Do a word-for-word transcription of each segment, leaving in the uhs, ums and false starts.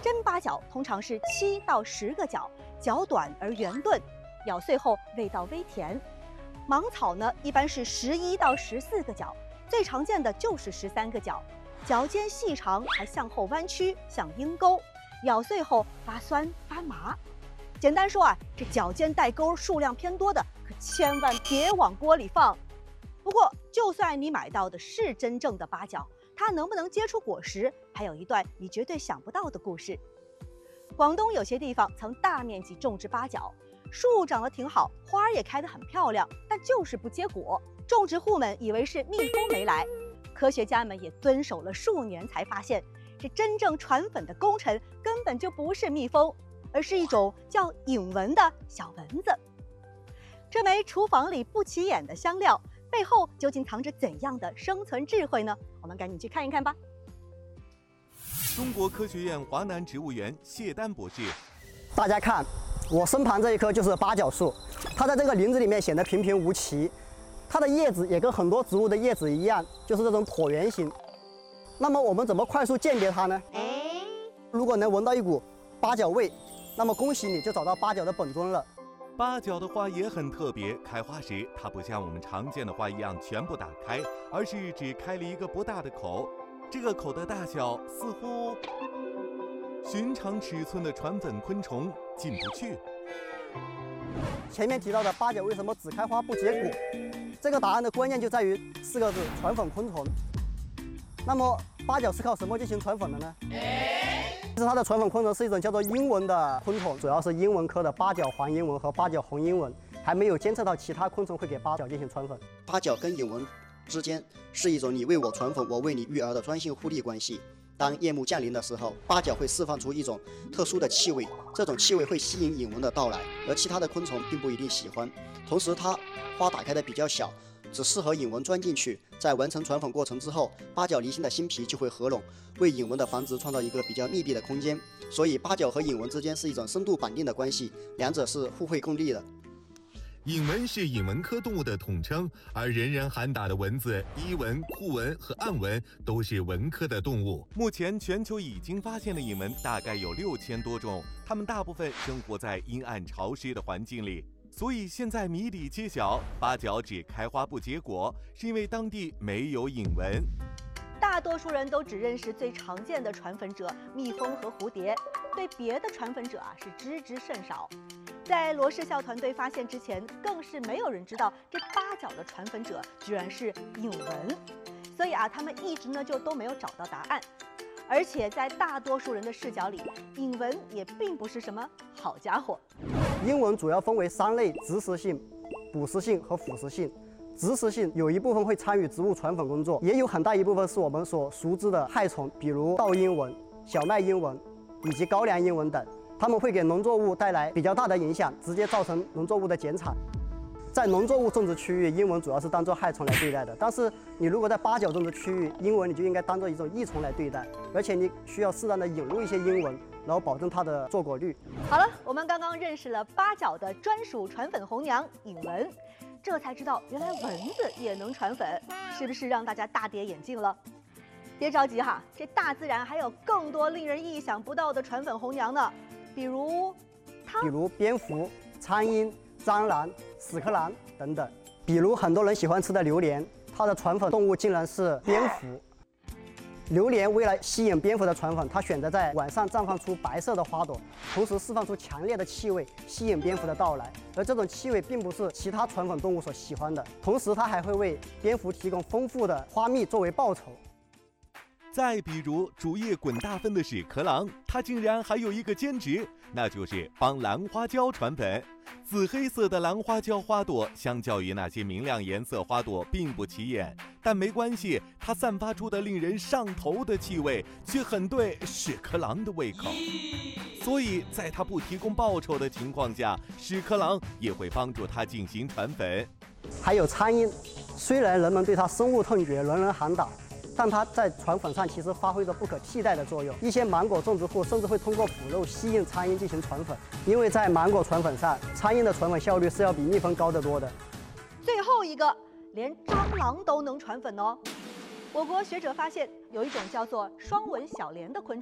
真八角通常是七到十个角，角短而圆钝，咬碎后味道微甜。芒草呢，一般是十一到十四个角，最常见的就是十三个角，角尖细长，还向后弯曲，像鹰钩，咬碎后发酸发麻。简单说啊，这角尖带钩数量偏多的，可千万别往锅里放。不过，就算你买到的是真正的八角，它能不能结出果实，还有一段你绝对想不到的故事。广东有些地方曾大面积种植八角，树长得挺好，花儿也开得很漂亮，但就是不结果。种植户们以为是蜜蜂没来，科学家们也蹲守了数年，才发现这真正传粉的功臣根本就不是蜜蜂，而是一种叫隐蚊的小蚊子。这枚厨房里不起眼的香料，背后究竟藏着怎样的生存智慧呢？我们赶紧去看一看吧。 中国科学院华南植物园谢丹博士， 大家看，我身旁这一棵就是八角树，它在这个林子里面显得平平无奇，它的叶子也跟很多植物的叶子一样，就是这种椭圆形。那么我们怎么快速鉴别它呢？如果能闻到一股八角味，那么恭喜你就找到八角的本尊了。 八角的花也很特别，开花时它不像我们常见的花一样全部打开，而是只开了一个不大的口。这个口的大小似乎寻常尺寸的传粉昆虫进不去。 前面提到的八角为什么只开花不结果，这个答案的关键就在于四个字：传粉昆虫。那么八角是靠什么进行传粉的呢？其实它的传粉昆虫是一种叫做鹰蚊的昆虫，主要是鹰蚊科的八角黄鹰蚊和八角红鹰蚊，还没有监测到其他昆虫会给八角进行传粉。 八角跟鹰蚊之间是一种你为我传粉，我为你育儿的专性互利关系。当夜幕降临的时候，八角会释放出一种特殊的气味，这种气味会吸引鹰蚊的到来，而其他的昆虫并不一定喜欢。同时，它花打开的比较小，只适合引蚊钻进去。在完成传粉过程之后，八角离心的新皮就会合拢，为引蚊的繁殖创造一个比较密闭的空间。所以，八角和引蚊之间是一种深度绑定的关系，两者是互惠共利的。 引蚊是引蚊科动物的统称，而人人喊打的蚊子、伊蚊、库蚊和暗蚊都是蚊科的动物。目前全球已经发现的引蚊大概有六千多种，它们大部分生活在阴暗潮湿的环境里。所以现在谜底揭晓，八角只开花不结果，是因为当地没有引蚊。 大多数人都只认识最常见的传粉者蜜蜂和蝴蝶，对别的传粉者啊是知之甚少。在罗氏校团队发现之前，更是没有人知道这八角的传粉者居然是引蚊，所以啊，他们一直呢就都没有找到答案。而且在大多数人的视角里，引蚊也并不是什么好家伙。 鹰蚊主要分为三类：植食性、捕食性和腐食性。植食性有一部分会参与植物传粉工作，也有很大一部分是我们所熟知的害虫，比如稻鹰蚊、小麦鹰蚊以及高粱鹰蚊等。它们会给农作物带来比较大的影响，直接造成农作物的减产。在农作物种植区域，鹰蚊主要是当作害虫来对待的。但是你如果在八角种植区域，鹰蚊你就应该当做一种益虫来对待，而且你需要适当的引入一些鹰蚊，然后保证它的坐果率。 好了，我们刚刚认识了八角的专属传粉红娘引蚊，这才知道原来蚊子也能传粉，是不是让大家大跌眼镜了？别着急哈，这大自然还有更多令人意想不到的传粉红娘呢。比如它， 比如蝙蝠、苍蝇、蟑螂、屎壳郎等等。比如很多人喜欢吃的榴莲，它的传粉动物竟然是蝙蝠。榴莲为了吸引蝙蝠的传粉，它选择在晚上绽放出白色的花朵，同时释放出强烈的气味，吸引蝙蝠的到来。而这种气味并不是其他传粉动物所喜欢的，同时它还会为蝙蝠提供丰富的花蜜作为报酬。 再比如主业滚大分的屎壳郎，它竟然还有一个兼职，那就是帮兰花椒传粉。紫黑色的兰花椒花朵相较于那些明亮颜色花朵并不起眼，但没关系，它散发出的令人上头的气味却很对屎壳郎的胃口。所以在它不提供报酬的情况下，屎壳郎也会帮助它进行传粉。 还有苍蝇，虽然人们对它深恶痛绝，人人喊打，但它在传粉上其实发挥着不可替代的作用。一些芒果种植户甚至会通过腐肉吸引苍蝇进行传粉，因为在芒果传粉上，苍蝇的传粉效率是要比蜜蜂高得多的。 最后一个，连蟑螂都能传粉哦。我国学者发现，有一种叫做双纹小蠊的昆虫，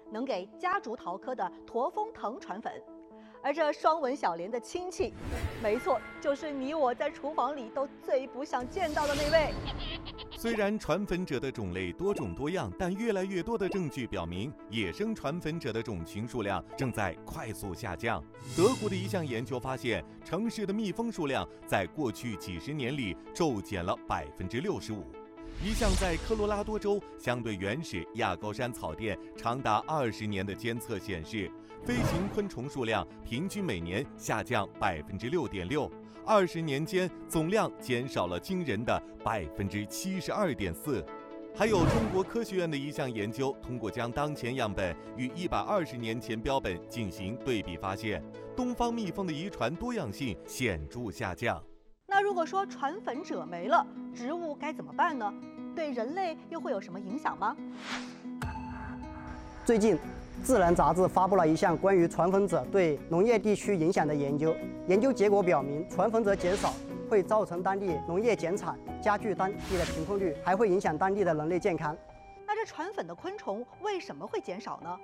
能给夹竹桃科的驼峰藤传粉。而这双纹小莲的亲戚，没错，就是你我在厨房里都最不想见到的那位。 虽然传粉者的种类多种多样，但越来越多的证据表明，野生传粉者的种群数量正在快速下降。德国的一项研究发现，城市的蜜蜂数量在过去几十年里骤减了百分之六十五。一项在科罗拉多州相对原始亚高山草甸长达二十年的监测显示，飞行昆虫数量平均每年下降百分之六点六，二十年间总量减少了惊人的百分之七十二点四。还有中国科学院的一项研究，通过将当前样本与一百二十年前标本进行对比，发现东方蜜蜂的遗传多样性显著下降。 那如果说传粉者没了，植物该怎么办呢？对人类又会有什么影响吗？ 最近，《自然》杂志发布了一项关于传粉者对农业地区影响的研究。研究结果表明，传粉者减少会造成当地农业减产，加剧当地的贫困率，还会影响当地的人类健康。 那这传粉的昆虫为什么会减少呢？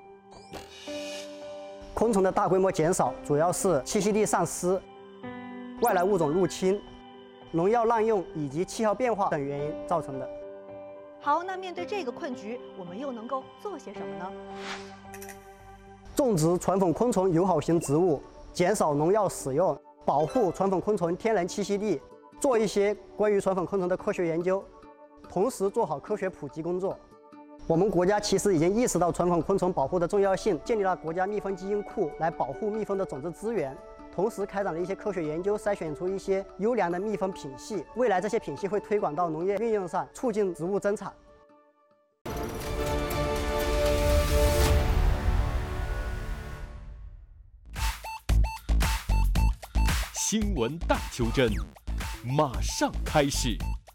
昆虫的大规模减少主要是栖息地丧失、外来物种入侵、农药滥用以及气候变化等原因造成的。 好，那面对这个困局，我们又能够做些什么呢？ 种植传粉昆虫友好型植物，减少农药使用，保护传粉昆虫天然栖息地，做一些关于传粉昆虫的科学研究，同时做好科学普及工作。我们国家其实已经意识到传粉昆虫保护的重要性，建立了国家蜜蜂基因库来保护蜜蜂的种子资源。同时开展了一些科学研究，筛选出一些优良的蜜蜂品系。未来这些品系会推广到农业运用上，促进植物增产。 新闻大求真，马上开始。